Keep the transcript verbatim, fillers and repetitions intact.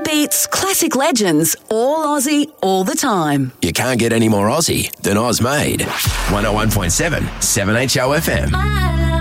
beats, classic legends, all Aussie, all the time. You can't get any more Aussie than Oz Made. one oh one point seven, seven H O F M.